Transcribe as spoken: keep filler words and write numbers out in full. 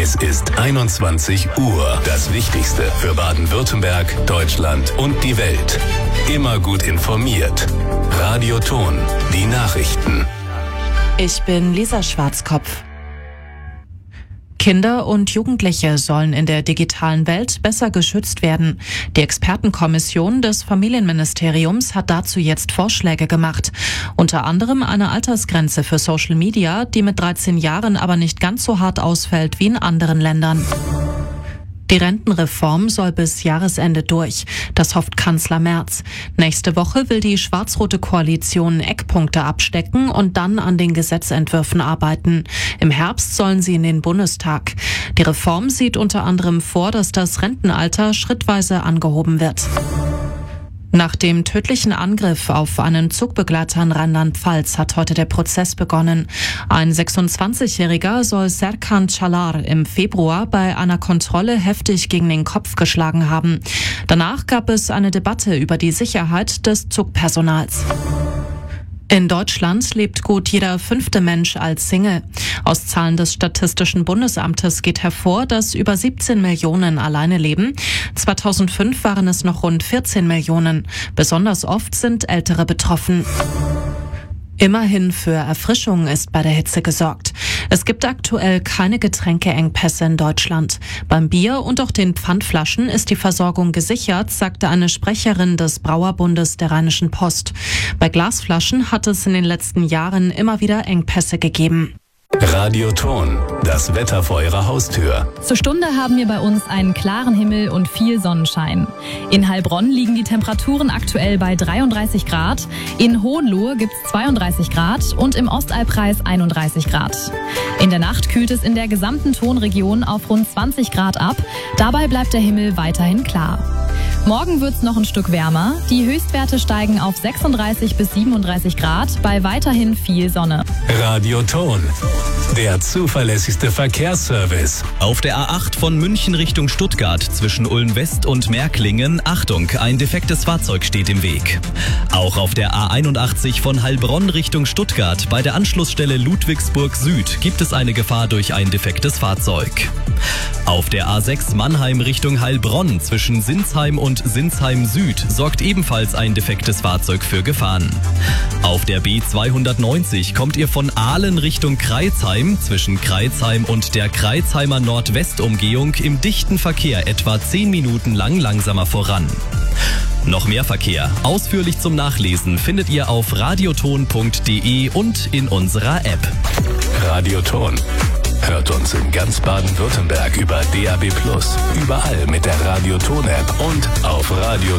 Es ist einundzwanzig Uhr. Das Wichtigste für Baden-Württemberg, Deutschland und die Welt. Immer gut informiert. Radio Ton, die Nachrichten. Ich bin Lisa Schwarzkopf. Kinder und Jugendliche sollen in der digitalen Welt besser geschützt werden. Die Expertenkommission des Familienministeriums hat dazu jetzt Vorschläge gemacht. Unter anderem eine Altersgrenze für Social Media, die mit dreizehn Jahren aber nicht ganz so hart ausfällt wie in anderen Ländern. Die Rentenreform soll bis Jahresende durch. Das hofft Kanzler Merz. Nächste Woche will die schwarz-rote Koalition Eckpunkte abstecken und dann an den Gesetzentwürfen arbeiten. Im Herbst sollen sie in den Bundestag. Die Reform sieht unter anderem vor, dass das Rentenalter schrittweise angehoben wird. Nach dem tödlichen Angriff auf einen Zugbegleiter in Rheinland-Pfalz hat heute der Prozess begonnen. Ein sechsundzwanzigjähriger soll Serkan Çalar im Februar bei einer Kontrolle heftig gegen den Kopf geschlagen haben. Danach gab es eine Debatte über die Sicherheit des Zugpersonals. In Deutschland lebt gut jeder fünfte Mensch als Single. Aus Zahlen des Statistischen Bundesamtes geht hervor, dass über siebzehn Millionen alleine leben. zweitausendfünf waren es noch rund vierzehn Millionen. Besonders oft sind Ältere betroffen. Immerhin für Erfrischung ist bei der Hitze gesorgt. Es gibt aktuell keine Getränkeengpässe in Deutschland. Beim Bier und auch den Pfandflaschen ist die Versorgung gesichert, sagte eine Sprecherin des Brauerbundes der Rheinischen Post. Bei Glasflaschen hat es in den letzten Jahren immer wieder Engpässe gegeben. Radio Ton, das Wetter vor Ihrer Haustür. Zur Stunde haben wir bei uns einen klaren Himmel und viel Sonnenschein. In Heilbronn liegen die Temperaturen aktuell bei dreiunddreißig Grad, in Hohenlohe gibt's zweiunddreißig Grad und im Ostalbkreis einunddreißig Grad. In der Nacht kühlt es in der gesamten Tonregion auf rund zwanzig Grad ab, dabei bleibt der Himmel weiterhin klar. Morgen wird's noch ein Stück wärmer. Die Höchstwerte steigen auf sechsunddreißig bis siebenunddreißig Grad bei weiterhin viel Sonne. Radio Ton, der zuverlässigste Verkehrsservice. Auf der A acht von München Richtung Stuttgart zwischen Ulm West und Märklingen, Achtung, ein defektes Fahrzeug steht im Weg. Auch auf der A einundachtzig von Heilbronn Richtung Stuttgart bei der Anschlussstelle Ludwigsburg Süd gibt es eine Gefahr durch ein defektes Fahrzeug. Auf der A sechs Mannheim Richtung Heilbronn zwischen Sinsheim und Sinsheim Süd sorgt ebenfalls ein defektes Fahrzeug für Gefahren. Auf der B zweihundertneunzig kommt ihr von Aalen Richtung Kreizheim zwischen Kreizheim und der Kreizheimer Nordwestumgehung im dichten Verkehr etwa zehn Minuten lang langsamer voran. Noch mehr Verkehr, ausführlich zum Nachlesen, findet ihr auf radioton punkt de und in unserer App. Radio Ton. Hört uns in ganz Baden-Württemberg über D A B plus, überall mit der Radio Ton App und auf Radio